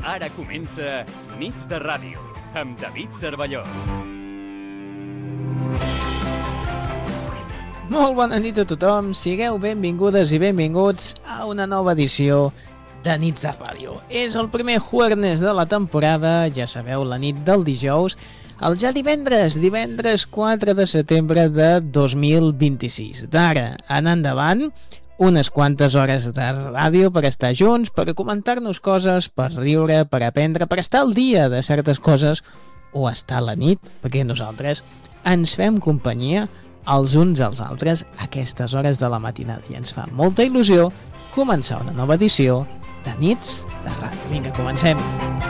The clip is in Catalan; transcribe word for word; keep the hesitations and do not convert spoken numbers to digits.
Ara comença Nits de Ràdio, amb David Cervelló. Molt bona nit a tothom, sigueu benvingudes i benvinguts a una nova edició de Nits de Ràdio. És el primer jueves de la temporada, ja sabeu, la nit del dijous, el ja divendres, divendres quatre de setembre de dos mil vint-i-sis. D'ara en endavant, unes quantes hores de ràdio per estar junts, per comentar-nos coses, per riure, per aprendre, per estar al dia de certes coses o estar a la nit, perquè nosaltres ens fem companyia els uns als altres a aquestes hores de la matinada i ens fa molta il·lusió començar una nova edició de Nits de Ràdio. Vinga, comencem!